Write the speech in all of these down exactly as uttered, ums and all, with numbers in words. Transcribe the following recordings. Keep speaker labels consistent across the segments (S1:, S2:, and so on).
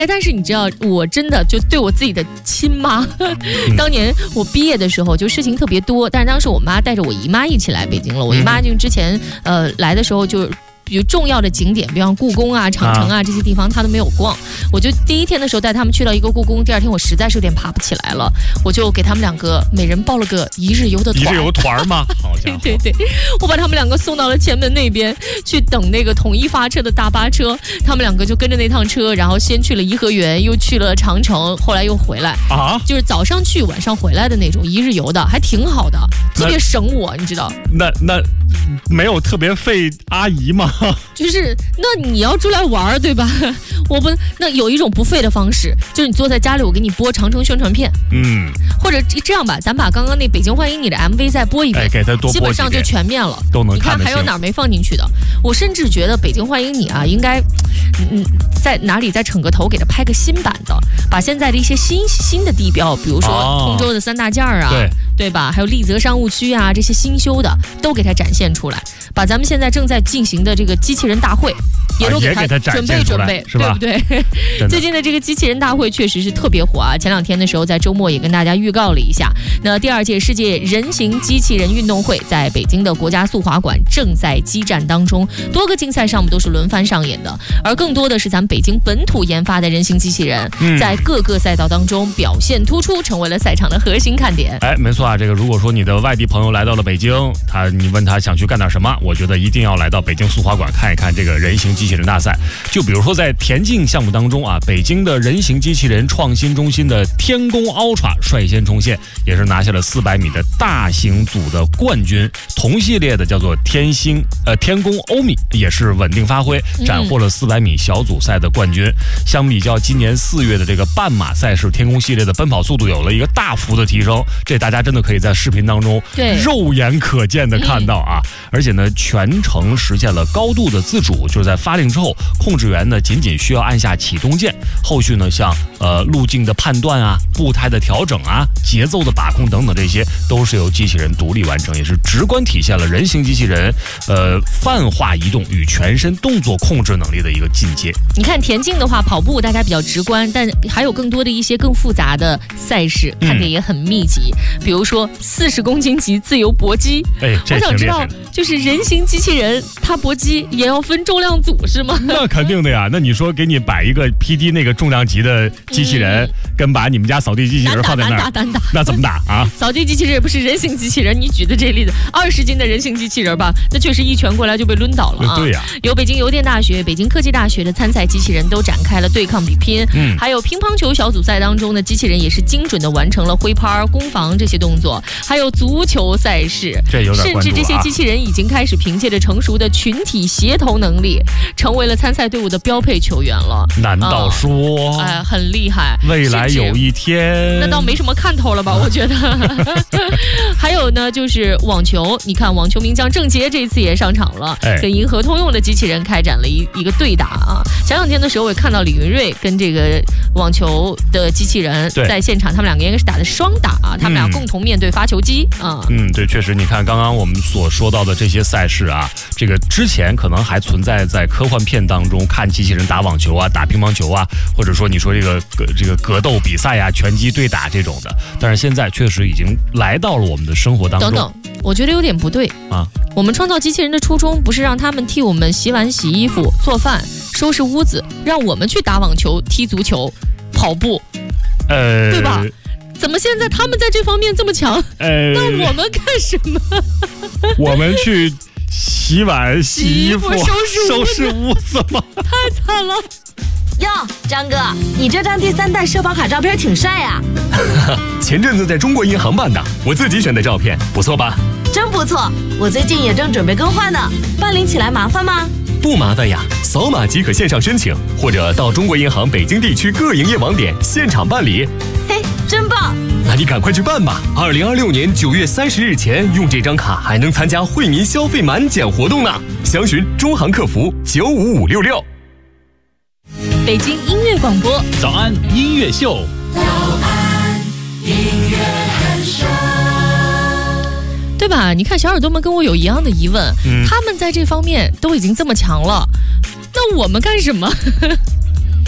S1: 哎，但是你知道，我真的就对我自己的亲妈，当年我毕业的时候就事情特别多，但是当时我妈带着我姨妈一起来北京了。我姨妈就之前呃来的时候就。比如重要的景点，比方故宫啊、长城啊这些地方，她都没有逛。我就第一天的时候带他们去到一个故宫，第二天我实在是有点爬不起来了，我就给他们两个每人报了个一日游的团。
S2: 一日游团吗？好家伙！
S1: 对对对，我把他们两个送到了前门那边去等那个统一发车的大巴车，他们两个就跟着那趟车，然后先去了颐和园，又去了长城，后来又回来啊，就是早上去晚上回来的那种一日游的，还挺好的，特别省我，你知道？
S2: 那那没有特别费阿姨吗？
S1: 就是那你要出来玩对吧？我不那有一种不费的方式，就是你坐在家里，我给你播长城宣传片，嗯，或者这样吧，咱把刚刚那北京欢迎你的 M V 再播一遍，
S2: 哎，给他多播几遍，
S1: 基本上就全面了，
S2: 都能看得清。
S1: 你看还有哪儿没放进去的？我甚至觉得北京欢迎你啊，应该嗯在哪里再逞个头，给他拍个新版的，把现在的一些新新的地标，比如说通州的三大件啊，
S2: 对
S1: 对吧？还有丽泽商务区啊，这些新修的都给它展现出来，把咱们现在正在进行的这个机器人大会也都给它准备准备，
S2: 是吧？
S1: 对不对？最近的这个机器人大会确实是特别火啊！前两天的时候，在周末也跟大家预告了一下，那第二届世界人形机器人运动会在北京的国家速滑馆正在激战当中，多个竞赛项目都是轮番上演的，而更多的是咱们北京本土研发的人形机器人，嗯、在各个赛道当中表现突出，成为了赛场的核心看点。
S2: 哎，没错啊，这个如果说你的外地朋友来到了北京，他你问他想去干点什么，我觉得一定要来到北京速滑馆看一看这个人形机器人大赛。就比如说在田径项目当中啊，北京的人形机器人创新中心的天宫 Ultra 率先冲线，也是拿下了四百米的大型组的冠军。同系列的叫做天星呃天宫欧米也是稳定发挥，斩获了四百米小组赛的冠军。嗯、相比较今年四月的这个半马赛事，天宫系列的奔跑速度有了一个大幅的提升，这大家真的可以在视频当中肉眼可见的看到啊！嗯、而且呢，全程实现了高度的自主，就是在发令之后，控制员呢仅仅需要按下启动键，后续呢像呃路径的判断啊、步态的调整啊、节奏的把控等等，这些都是由机器人独立完成，也是直观体现了人形机器人呃泛化移动与全身动作控制能力的一个进阶。
S1: 你看田径的话，跑步大家比较直观，但还有更多的一些更复杂的赛事，看点也很密集。嗯、比如说四十公斤级自由搏击，
S2: 哎，这
S1: 我想知道，就是人形机器人它搏击也要分重量组是吗？
S2: 那肯定的呀。那你说给你摆一个 P D 那个重量级的机器人，嗯、跟把你们家扫地机器人放在那儿，
S1: 单打单打，
S2: 那怎么打啊？
S1: 扫地机器人也不是人形机器人，你举的这例子，二十斤的人形机器人吧，那确实一拳过来就被抡倒了啊。
S2: 对呀、啊，
S1: 有北京邮电大学、北京科技大学的参赛机器人都展开了对抗比拼，嗯，还有乒乓球小组赛当中的机器人也是精准的完成了挥拍、攻防这些动作，还有足球赛事，
S2: 这有点关注啊，
S1: 甚至这些机器人已经开始凭借着成熟的群体协同能力，成为了参赛队伍的标配球员了。
S2: 难道说？
S1: 哎、呃，很厉害。
S2: 未来有一天，
S1: 那倒没什么看头了吧？我觉得。还有呢，就是网球，你看网球名将郑洁这一次也上场了，哎、跟银河通用的机器人开展了一一个对打啊。前两天的时候，我也看到李云瑞跟这个网球的机器人在现场，他们两个应该是打的双打啊，他们俩共同面对发球机啊。
S2: 嗯，对，确实，你看刚刚我们所说到的这些赛事啊，这个之前可能还存在在科幻片当中，看机器人打网球啊、打乒乓球啊，或者说你说这个这个格斗比赛啊、拳击对打这种的，但是现在确实已经来到了我们的生活当中。
S1: 等等，我觉得有点不对啊。我们创造机器人的初衷不是让他们替我们洗碗、洗衣服、做饭、收拾屋子，让我们去打网球、踢足球、跑步，呃，对吧？怎么现在他们在这方面这么强？呃，那我们干什么？
S2: 我们去洗碗、洗衣服、
S1: 收拾
S2: 收拾屋子吗？
S1: 太惨了！
S3: 哟，张哥，你这张第三代社保卡照片挺帅啊！
S4: 前阵子在中国银行办的，我自己选的照片，不错吧？
S3: 真不错，我最近也正准备更换呢，办理起来麻烦吗？
S4: 不麻烦呀，扫码即可线上申请，或者到中国银行北京地区各营业网点现场办理。
S3: 嘿，真棒！
S4: 那你赶快去办吧！二零二六年九月三十日前用这张卡还能参加惠民消费满减活动呢，详询中行客服九五五六六。
S1: 北京音乐广播，
S5: 早安音乐秀，
S6: 早安音乐很秀。
S1: 对吧？你看小耳朵们跟我有一样的疑问，嗯、他们在这方面都已经这么强了，那我们干什么？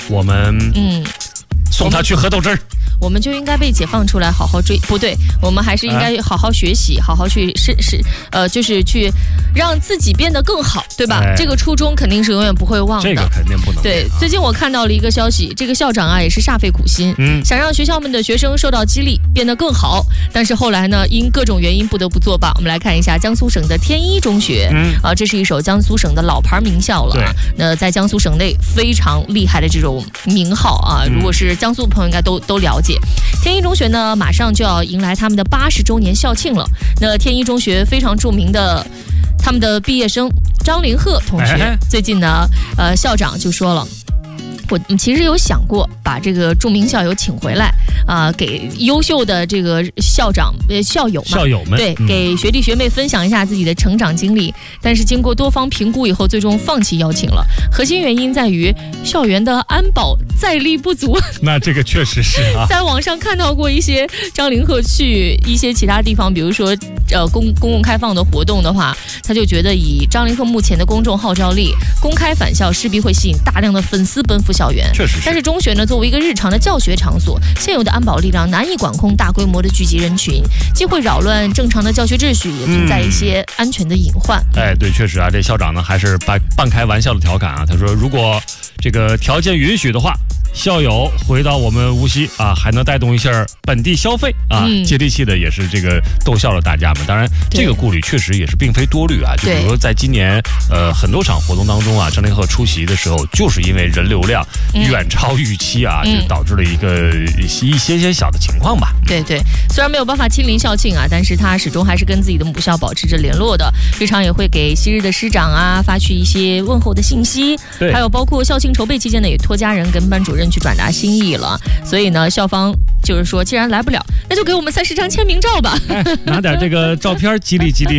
S2: 我们
S1: 嗯，
S2: 送他去喝豆汁儿。
S1: 我们就应该被解放出来，好好追。不对，我们还是应该好好学习，好好去是是呃，就是去让自己变得更好，对吧？
S2: 哎、
S1: 这个初衷肯定是永远不会忘的。
S2: 这个肯定不能。
S1: 对，最近我看到了一个消息，这个校长啊也是煞费苦心，嗯，想让学校们的学生受到激励，变得更好。但是后来呢，因各种原因不得不作罢。我们来看一下江苏省的天一中学，嗯啊，这是一所江苏省的老牌名校了。对，那在江苏省内非常厉害的这种名号啊，如果是江苏的朋友应该都都了解。天一中学呢，马上就要迎来他们的八十周年校庆了。那天一中学非常著名的，他们的毕业生张凌赫同学，最近呢，呃，校长就说了。我其实有想过把这个著名校友请回来啊、呃，给优秀的这个校长、呃校友们、
S2: 校友们
S1: 对、嗯，给学弟学妹分享一下自己的成长经历。但是经过多方评估以后，最终放弃邀请了。核心原因在于校园的安保在力不足。
S2: 那这个确实是啊，
S1: 在网上看到过一些张凌赫去一些其他地方，比如说呃公公共开放的活动的话，他就觉得以张凌赫目前的公众号召力，公开返校势必会吸引大量的粉丝奔赴校园。
S2: 确实是，
S1: 但是中学呢，作为一个日常的教学场所，现有的安保力量难以管控大规模的聚集人群，既会扰乱正常的教学秩序，也存在一些安全的隐患。
S2: 嗯、哎，对，确实啊，这校长呢还是半半开玩笑的调侃啊，他说如果这个条件允许的话，校友回到我们无锡啊，还能带动一下本地消费啊，嗯、接地气的也是这个逗笑了大家们。当然，这个顾虑确实也是并非多虑啊。就比如说在今年呃很多场活动当中啊，张凌赫出席的时候，就是因为人流量远超预期啊，嗯、就导致了一个一些些小的情况吧。
S1: 对对，虽然没有办法亲临校庆啊，但是他始终还是跟自己的母校保持着联络的，日常也会给昔日的师长啊发去一些问候的信息，还有包括校庆筹备期间呢，也托家人跟班主任去转达心意了。所以呢，校方就是说，既然来不了，那就给我们三十张签名照吧，
S2: 哎、拿点这个照片激励激励。